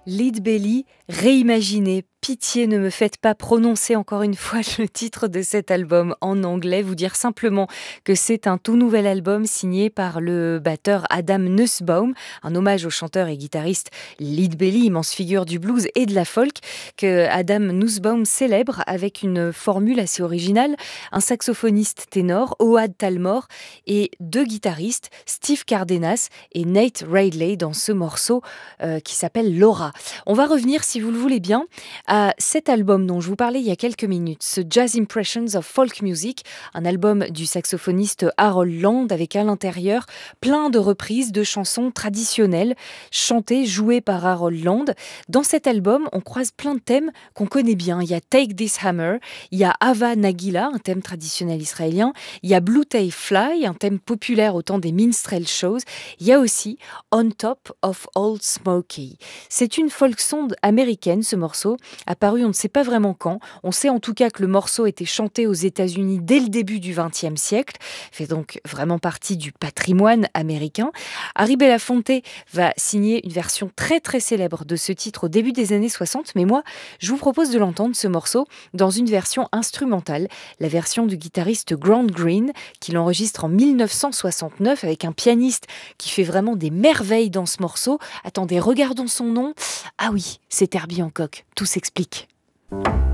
Lead Belly, réimaginé. Pitié, ne me faites pas prononcer encore une fois le titre de cet album en anglais. Vous dire simplement que c'est un tout nouvel album signé par le batteur Adam Nussbaum, un hommage au chanteur et guitariste Lead Belly, immense figure du blues et de la folk, que Adam Nussbaum célèbre avec une formule assez originale. Un saxophoniste ténor, Ohad Talmor, et deux guitaristes, Steve Cardenas et Nate Ridley, dans ce morceau qui s'appelle Laura. On va revenir, si vous le voulez bien, à cet album dont je vous parlais il y a quelques minutes, ce Jazz Impressions of Folk Music, un album du saxophoniste Harold Land avec à l'intérieur plein de reprises de chansons traditionnelles chantées, jouées par Harold Land. Dans cet album, on croise plein de thèmes qu'on connaît bien. Il y a Take This Hammer, il y a Hava Nagila, un thème traditionnel israélien, il y a Blue Tay Fly, un thème populaire au temps des minstrel shows, il y a aussi On Top of Old Smoky. C'est une folk song américaine, ce morceau, apparu on ne sait pas vraiment quand. On sait en tout cas que le morceau était chanté aux États-Unis dès le début du XXe siècle, fait donc vraiment partie du patrimoine américain. Harry Belafonte va signer une version très très célèbre de ce titre au début des années 60, mais moi, je vous propose de l'entendre, ce morceau, dans une version instrumentale, la version du guitariste Grant Green, qu'il enregistre en 1969 avec un pianiste qui fait vraiment des merveilles dans ce morceau. Attendez, regardons son nom. Ah oui, c'est Herbie Hancock. Tout s'explique.